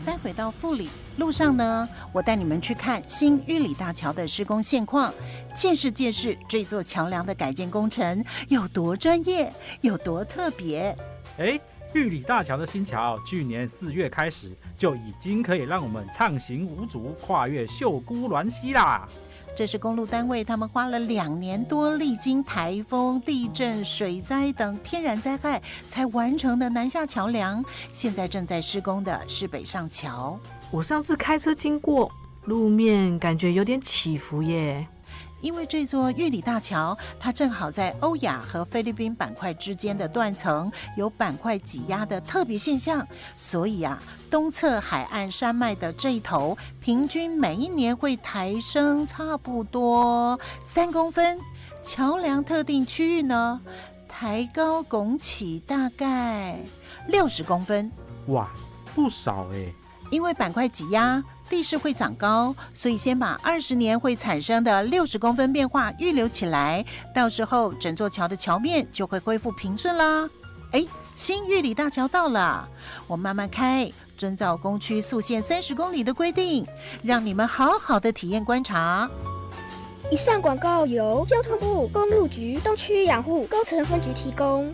待会到富里路上呢，我带你们去看新玉里大桥的施工现况，见识见识这座桥梁的改建工程有多专业，有多特别。 玉里大桥的新桥，去年4月开始就已经可以让我们畅行无阻，跨越秀姑峦溪啦。 这是公路单位他们花了2年多，历经台风、地震、水灾等天然灾害才完成的南下桥梁，现在正在施工的是北上桥。 我上次开车经过，路面感觉有点起伏耶。 因为这座玉里大桥，它正好在欧亚和菲律宾板块之间的断层有板块挤压的特别现象，所以东侧海岸山脉的这一头，平均每一年会抬升差不多3公分，桥梁特定区域呢，抬高拱起大概60公分。 哇，不少因为板块挤压，地势会长高，所以先把20年会产生的60公分变化预留起来，到时候整座桥的桥面就会恢复平顺啦。新玉里大桥到了，我慢慢开，遵照工区速限30公里的规定，让你们好好的体验观察。 以上广告由交通部公路局东区养护工程分局提供。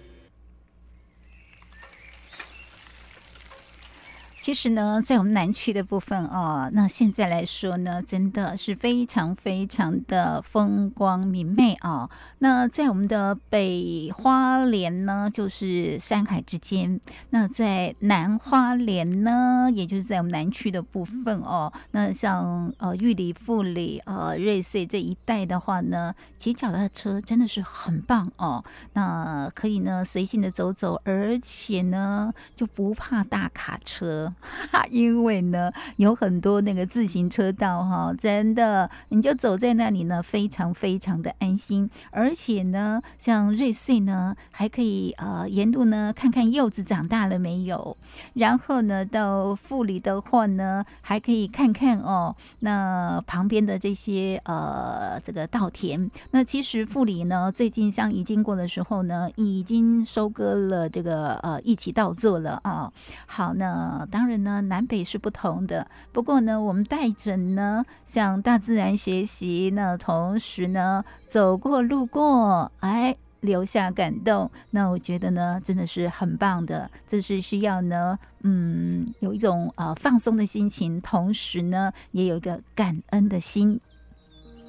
其实呢，在我们南区的部分那现在来说呢，真的是非常非常的风光明媚那在我们的北花莲呢，就是山海之间；那在南花莲呢，也就是在我们南区的部分那像玉里、富里、瑞穗这一带的话呢，骑脚踏车真的是很棒那可以呢随性的走走，而且呢就不怕大卡车。因为呢有很多那个自行车道真的你就走在那里呢非常非常的安心，而且呢像瑞穗呢还可以沿路呢看看柚子长大了没有，然后呢到富里的话呢还可以看看那旁边的这些这个稻田。那其实富里呢最近像一经过的时候呢已经收割了这个一起稻作了好，那当然呢南北是不同的，不过呢我们带着呢向大自然学习，那同时呢走过路过留下感动，那我觉得呢真的是很棒的。这是需要呢有一种放松的心情，同时呢也有一个感恩的心